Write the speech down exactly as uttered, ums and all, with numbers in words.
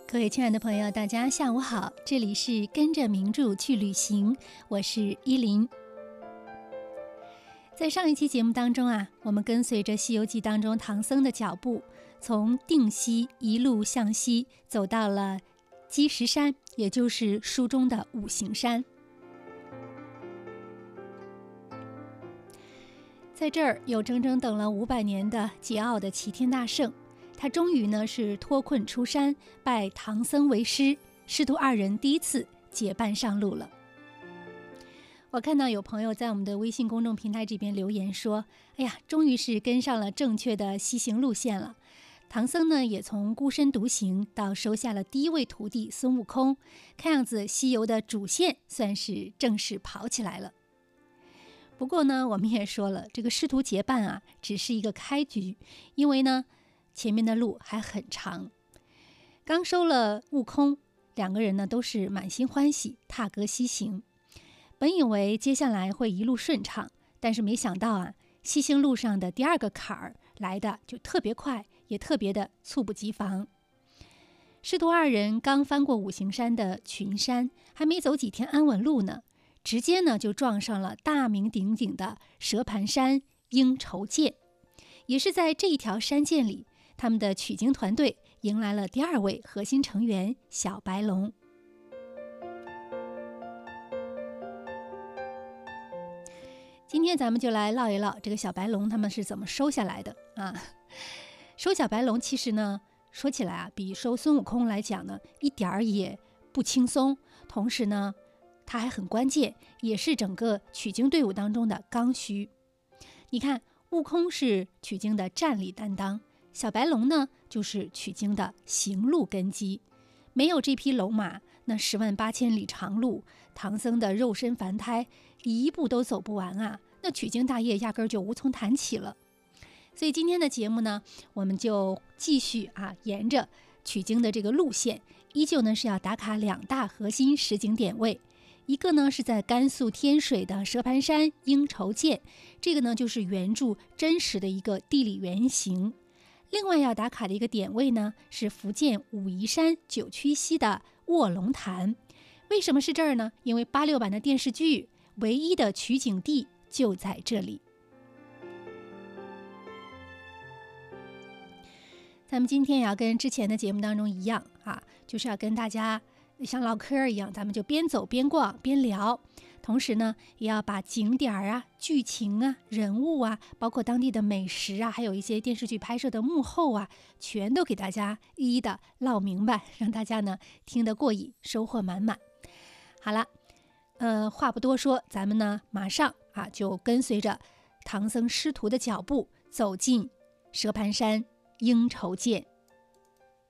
各位亲爱的朋友，大家下午好，这里是跟着名著去旅行，我是依林。在上一期节目当中啊，我们跟随着《西游记》当中唐僧的脚步，从定西一路向西，走到了积石山，也就是书中的五行山。在这儿有整整等了五百年的桀骜的齐天大圣，他终于呢是脱困出山，拜唐僧为师，师徒二人第一次结伴上路了。我看到有朋友在我们的微信公众平台这边留言说，哎呀，终于是跟上了正确的西行路线了。唐僧呢也从孤身独行到收下了第一位徒弟孙悟空，看样子西游的主线算是正式跑起来了。不过呢，我们也说了，这个师徒结伴啊，只是一个开局，因为呢，前面的路还很长。刚收了悟空，两个人呢都是满心欢喜，踏歌西行。本以为接下来会一路顺畅，但是没想到啊，西行路上的第二个坎儿来的就特别快，也特别的猝不及防。师徒二人刚翻过五行山的群山，还没走几天安稳路呢，直接呢就撞上了大名鼎鼎的蛇盘山鹰愁涧。也是在这一条山涧里，他们的取经团队迎来了第二位核心成员小白龙。今天咱们就来唠一唠这个小白龙他们是怎么收下来的啊？收小白龙其实呢，说起来啊，比收孙悟空来讲呢，一点儿也不轻松。同时呢，它还很关键，也是整个取经队伍当中的刚需。你看，悟空是取经的战力担当，小白龙呢就是取经的行路根基。没有这匹龙马，那十万八千里长路，唐僧的肉身凡胎一步都走不完啊，那取经大业压根儿就无从谈起了。所以今天的节目呢，我们就继续啊，沿着取经的这个路线，依旧呢是要打卡两大核心实景点位。一个呢是在甘肃天水的蛇盘山鹰愁涧，这个呢就是原著真实的一个地理原型。另外要打卡的一个点位呢，是福建武夷山九曲溪的卧龙潭。为什么是这儿呢？因为八六版的电视剧唯一的取景地就在这里。咱们今天也要跟之前的节目当中一样啊，就是要跟大家像唠嗑一样，咱们就边走边逛边聊，同时呢也要把景点啊、剧情啊、人物啊，包括当地的美食啊，还有一些电视剧拍摄的幕后啊，全都给大家一一的唠明白，让大家呢听得过瘾，收获满满。好了，呃，话不多说，咱们呢马上啊就跟随着唐僧师徒的脚步走进蛇盘山鹰愁涧。